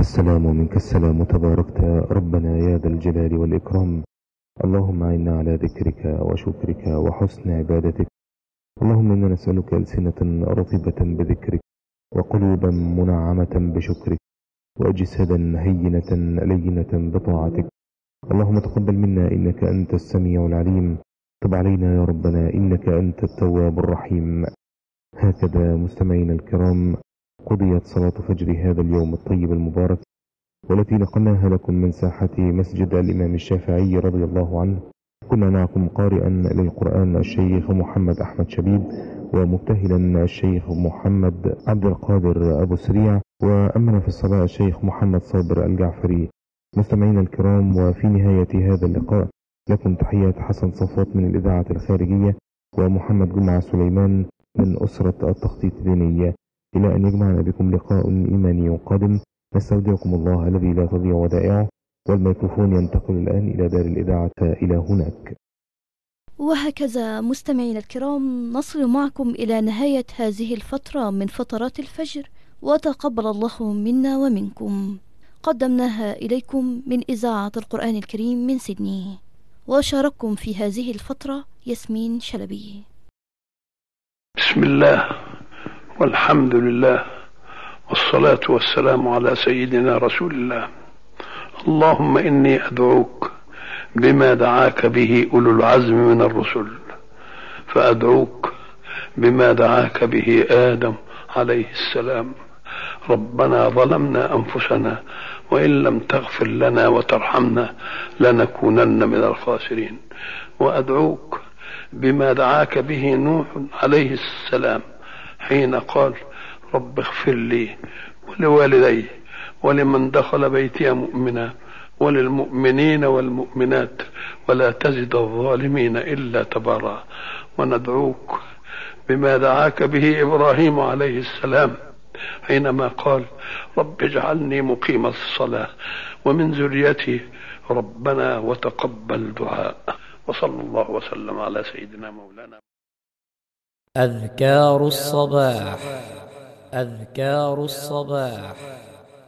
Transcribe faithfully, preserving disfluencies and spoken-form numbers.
السلام ومنك السلام، تباركت ربنا يا ذا الجلال والإكرام. اللهم أعنا على ذكرك وشكرك وحسن عبادتك. اللهم إنا نسألك ألسنة رطبة بذكرك، وقلوبا منعمة بشكرك، وأجسادا هينة لينة بطاعتك. اللهم تقبل منا إنك أنت السميع العليم، تب علينا يا ربنا إنك أنت التواب الرحيم. هكذا مستمعينا الكرام قضيت صلاة فجر هذا اليوم الطيب المبارك، والتي نقلناها لكم من ساحة مسجد الإمام الشافعي رضي الله عنه. كنا معكم قارئا للقرآن الشيخ محمد أحمد شبيب، ومبتهلا الشيخ محمد عبد القادر أبو سريع، وأمنا في الصلاة الشيخ محمد صابر الجعفري. مستمعينا الكرام، وفي نهاية هذا اللقاء لكم تحيات حسن صفوت من الإذاعة الخارجية، ومحمد جمعة سليمان من أسرة التخطيط الدينية. إلى أن يجمعنا بكم لقاء إيماني قادم، نستودعكم الله الذي لا تضيع ودائعه، والميكروفون ينتقل الآن إلى دار الإذاعة إلى هناك. وهكذا مستمعينا الكرام نصل معكم إلى نهاية هذه الفترة من فترات الفجر، وتقبل الله منا ومنكم. قدمناها إليكم من إذاعة القرآن الكريم من سيدني، وشارككم في هذه الفترة ياسمين شلبي. بسم الله والحمد لله والصلاة والسلام على سيدنا رسول الله. اللهم إني أدعوك بما دعاك به أولو العزم من الرسل، فأدعوك بما دعاك به آدم عليه السلام. ربنا ظلمنا أنفسنا وإن لم تغفر لنا وترحمنا لنكونن من الخاسرين. وأدعوك بما دعاك به نوح عليه السلام حين قال رب اغفر لي ولوالدي ولمن دخل بيتي مؤمنا وللمؤمنين والمؤمنات ولا تزد الظالمين إلا تبارا. وندعوك بما دعاك به إبراهيم عليه السلام حينما قال رب اجعلني مقيم الصلاة ومن ذريتي ربنا وتقبل دعاء. وصلى الله وسلم على سيدنا مولانا. أذكار الصباح. أذكار الصباح